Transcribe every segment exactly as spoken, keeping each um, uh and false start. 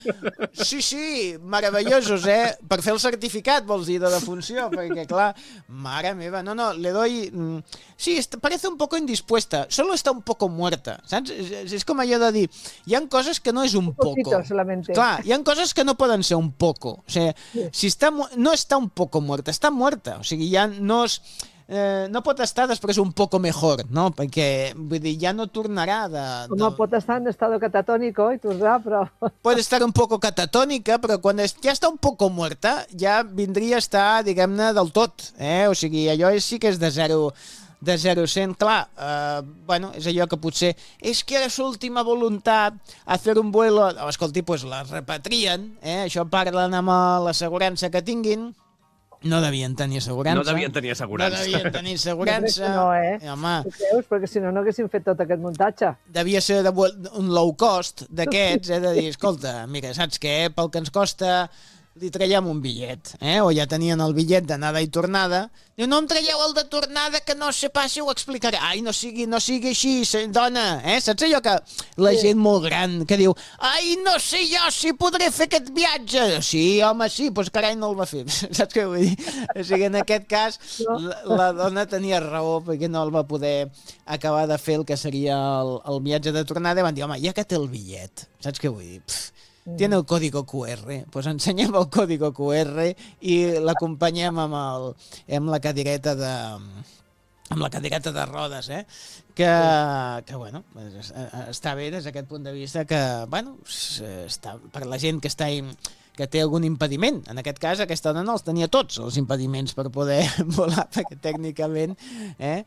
Sí, sí, maravillosos, eh? Per fer el certificat, vols dir, de defunció, perquè, clar, mare meva, no, no, le doy... Sí, parece un poco indispuesta, solo está un poco muerta, saps? És, és com allò de dir, hi ha coses que no és un, un poco. Solamente. Clar, hi ha coses que no poden ser un poco. O sigui, sí. si està, no està un poco muerta, està muerta. O sigui, ja no és... Eh, no pot estar després un poco mejor, no? Perquè, vull dir, ja no tornarà de... de... Com pot estar en estado catatónico, i tu saps, però... Pot estar un poco catatònica, però quan es, ja està un poco muerta, ja vindria a estar, diguem-ne, del tot, eh? O sigui, allò és, sí que és de zero... de zero a cent, clar, eh, bueno, és allò que potser, és que era su última voluntat hacer un vuelo, oh, escolti, pues la repatrien, eh? Això parlen amb l'assegurança que tinguin, no devien tenir assegurança. No devien tenir assegurança. No devien tenir assegurança. No, eh? I, home, ho creus? Perquè si no, no haguessin fet tot aquest muntatge. Devia ser de, un low cost d'aquests, eh? De dir, escolta, mira, saps què? Pel que ens costa... li traiem un bitllet, eh? O ja tenien el bitllet d'anada i tornada. Diu, no em traieu el de tornada, que no sé pas si ho explicaré. Ai, no sigui, no sigui així, dona, eh? Saps allò que la gent molt gran que diu, ai, no sé jo si podré fer aquest viatge. Sí, home, sí, doncs carai no el va fer. Saps què vull dir? O sigui, en aquest cas, la, la dona tenia raó perquè no el va poder acabar de fer el que seria el, el viatge de tornada i van dir, home, ja que té el bitllet, saps què vull dir? Pff, tiene el código cu erre, pues ensenyem el código cu erre i l'acompanyem amb, el, amb la cadireta de amb la cadireta de rodes, eh? Que, que bueno, està bé des d'aquest punt de vista que, bueno, està, per la gent que està que té algun impediment. En aquest cas, aquesta dona els tenia tots, els impediments per poder volar, perquè tècnicament... Eh?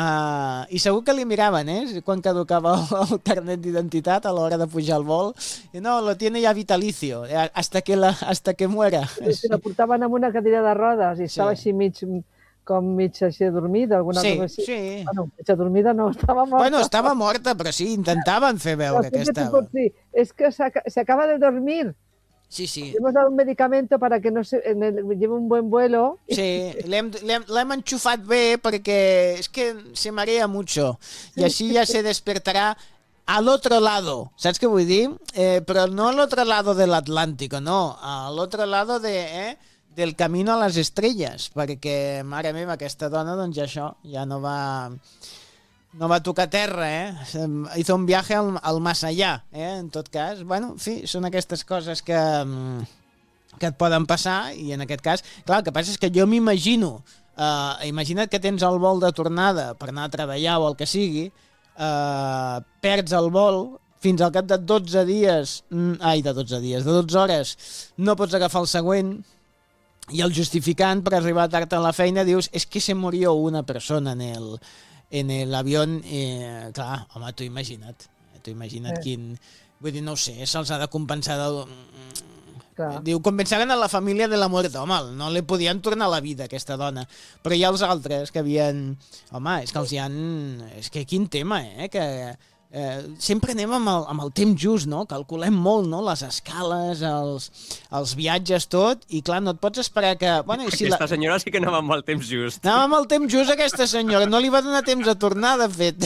Uh, I segur que li miraven, eh? Quan caducava el, el carnet d'identitat a l'hora de pujar al vol. I no, lo tiene ya vitalicio, hasta que, la, hasta que muera. Sí, la portaven amb una cadira de rodes i estava sí. així mig... com mig així dormida, alguna sí, cosa així. Sí, bueno, mitja dormida no, estava morta. Bueno, estava morta, però sí, intentaven fer veure però que estava. Dir, és que se acaba de dormir. Sí, sí. Hemos dado un medicamento para que no se, en el, lleve un buen vuelo. Sí, l'hem enxufat bé perquè és que se marea mucho i així ja se despertarà al otro lado, saps què vull dir? Eh, però no al otro lado de l'Atlàntico, no, al otro lado de, eh, del camino a les estrelles, perquè, mare meva, aquesta dona, doncs ja això, ja no va... No va tocar terra, eh? Hizo un viaje al, al más allá, eh? En tot cas, bueno, en fi, són aquestes coses que, que et poden passar i en aquest cas, clar, el que passa és que jo m'imagino, eh, imagina't que tens el vol de tornada per anar a treballar o el que sigui, eh, perds el vol, fins al cap de dotze dies, ai, de dotze dies, de dotze hores, no pots agafar el següent, i el justificant per arribar tard a la feina dius, és que se murió una persona en el... en l'avió, eh, clar, home, t'ho imagina't, t'ho imagina't eh. quin... Vull dir, no ho sé, se'ls ha de compensar del... Clar. Diu, compensaren a la família de la mort, home, no li podien tornar la vida a aquesta dona, però hi ha els altres que havien... Home, és que els hi han... És que quin tema, eh, que... Eh, sempre anem amb el, amb el temps just, no? Calculem molt, no? Les escales, els, els viatges, tot, i clar, no et pots esperar que... Bueno, i si aquesta la... senyora sí que anava amb el temps just. Anava amb el temps just, aquesta senyora. No li va donar temps a tornar, de fet.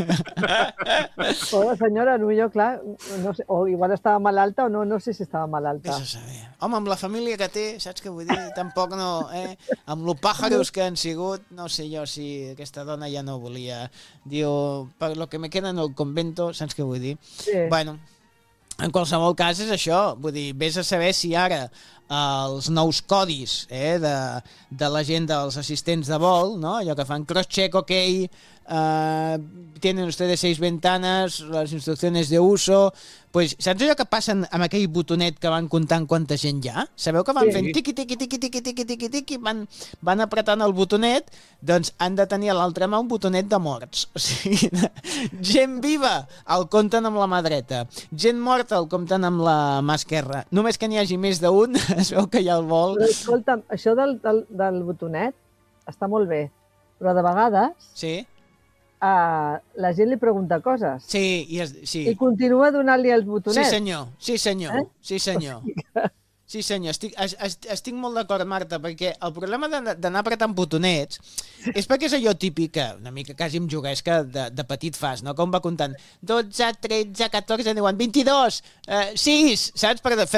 Hola, senyora, potser, clar, no sé, o igual estava malalta o no, no sé si estava malalta. Vés a saber. Home, amb la família que té, saps què vull dir? Tampoc no, eh? Amb lo pàjaros que han sigut, no sé jo si aquesta dona ja no volia. Diu, per lo que me queda en el convento, saps què vull dir? Sí. Bueno, en qualsevol cas és això, vull dir, vés a saber si ara eh, els nous codis eh, de, de la gent dels assistents de vol, no? Allò que fan cross-check, ok, eh, tienen ustedes seis ventanas, les instruccions de uso, pues, saps allò que passen amb aquell botonet que van comptant quanta gent hi ha? Sabeu que van sí. fent tiqui, tiqui, tiqui, tiqui, tiqui, tiqui, tiqui, van, van apretant el botonet, doncs han de tenir a l'altra mà un botonet de morts. O sigui, gent viva el compten amb la mà dreta, gent morta el compten amb la mà esquerra. Només que n'hi hagi més d'un, es veu que hi ha el vol. Però escolta'm, això del, del, del botonet està molt bé, però de vegades... Sí. Uh, la gent li pregunta coses. Sí, i, es, sí. I continua donant-li els botonets. Sí, senyor. Sí, senyor. Eh? Sí, senyor. Sí, senyor. Estic, estic molt d'acord, Marta, perquè el problema d'anar apretant botonets és perquè és allò típic, una mica quasi amb juguesca de, de petit fas, no? Com va comptant dotze, tretze, catorze, diuen vint-i-dos, eh, sis, saps? Per fer